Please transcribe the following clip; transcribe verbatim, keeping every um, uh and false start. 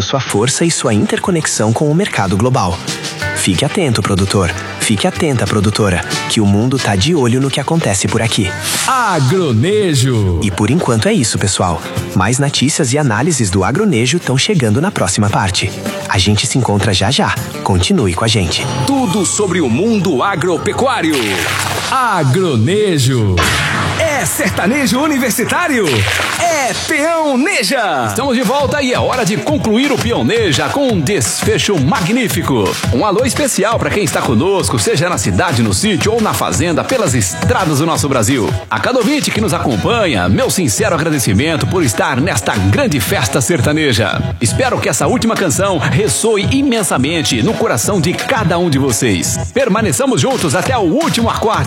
sua força e sua interconexão com o mercado global. Fique atento, produtor. Fique atenta, produtora, que o mundo tá de olho no que acontece por aqui. Agronejo. E por enquanto é isso, pessoal. Mais notícias e análises do Agronejo estão chegando na próxima parte. A gente se encontra já já. Continue com a gente. Tudo sobre o mundo agropecuário. Agronejo. É sertanejo universitário? É Peão Neja! Estamos de volta e é hora de concluir o Peão Neja com um desfecho magnífico. Um alô especial para quem está conosco, seja na cidade, no sítio ou na fazenda, pelas estradas do nosso Brasil. A cada ouvinte que nos acompanha, meu sincero agradecimento por estar nesta grande festa sertaneja. Espero que essa última canção ressoe imensamente no coração de cada um de vocês. Permaneçamos juntos até o último acorde.